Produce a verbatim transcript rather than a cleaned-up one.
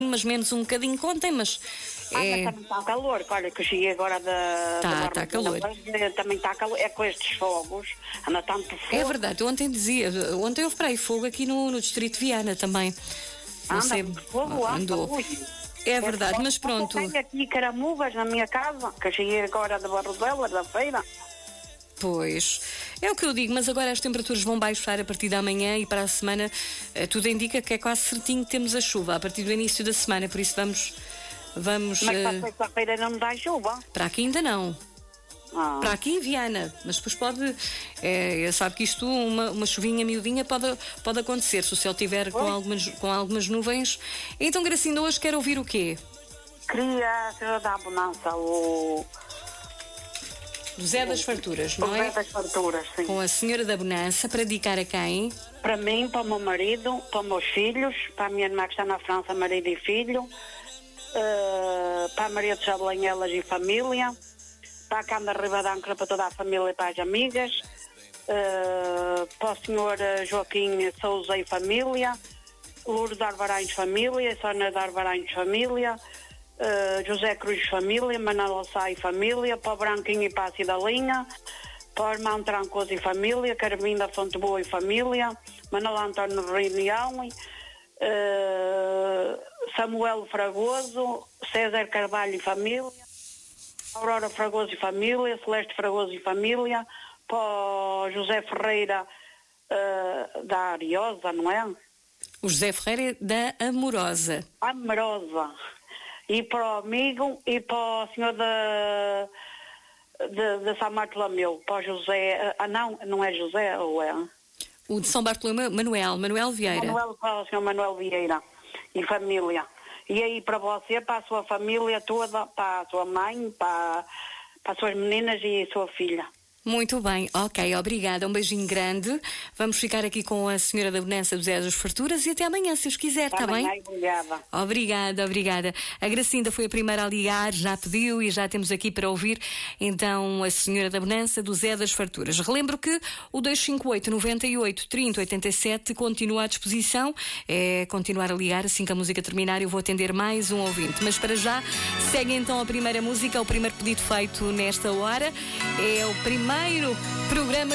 mas menos um bocadinho, contem, mas Ah, é... mas também está calor, olha que eu cheguei agora da... Tá, da tá calor. Também está calor, é com estes fogos, anda tanto fogo. É verdade, eu ontem dizia, ontem houve para aí fogo aqui no, no Distrito de Viana também. Não Anda sei, muito fogo, anda, andou. ui. É verdade, mas pronto. Eu tenho aqui caramugas na minha casa, que eu cheguei agora da Barrodela, da feira. Pois, é o que eu digo, mas agora as temperaturas vão baixar a partir da manhã e para a semana eh, tudo indica que é quase certinho que temos a chuva a partir do início da semana, por isso vamos... vamos Mas para eh, sexta-feira não dá chuva. para aqui ainda não. Ah. Para aqui em Viana, mas depois pode, é, sabe que isto, uma, uma chuvinha miudinha pode, pode acontecer, se o céu tiver com algumas, com algumas nuvens. Então, Gracinda, hoje quer ouvir o quê? Queria a senhora da Bonança, o... Do Zé das Farturas, o não Zé é? das Farturas, sim. Com a Senhora da Bonança, para dedicar a quem? Para mim, para o meu marido, para os meus filhos, para a minha irmã que está na França, marido e filho, uh, para a Maria de Jabelanhelas e família, para a Câmara Ribadancra, para toda a família e para as amigas, uh, para o senhor Joaquim Souza e família, Lourdes Arvarães família, Sónia de Arvarães família, uh, José Cruz família, Manuel Sá e família, para o Branquinho e para a Cidalinha, para o irmão Trancoso e família, Carminda Fonte Boa e família, Manuel António Reunião, uh, Samuel Fragoso, César Carvalho e família, Aurora Fragoso e família, Celeste Fragoso e família, para o José Ferreira uh, da Ariosa, não é? O José Ferreira da Amorosa. Amorosa. E para o amigo e para o senhor da, de, de São Bartolomeu, para o José, ah não, não é José, ou é? O de São Bartolomeu, Manuel, Manuel Vieira. Manuel, para o senhor Manuel Vieira e família. E aí para você, para a sua família toda, para a sua mãe, para, para as suas meninas e a sua filha. Muito bem, ok, obrigada, um beijinho grande. Vamos ficar aqui com a Senhora da Bonança do Zé das Farturas e até amanhã, se os quiser, está bem? Obrigada. Obrigada, obrigada. A Gracinda foi a primeira a ligar, já pediu e já temos aqui para ouvir então a Senhora da Bonança do Zé das Farturas. Relembro que o dois cinco oito, nove oito, trinta, oitenta e sete continua à disposição, é continuar a ligar, assim que a música terminar eu vou atender mais um ouvinte. Mas para já, segue então a primeira música, o primeiro pedido feito nesta hora, é o primeiro Primeiro programa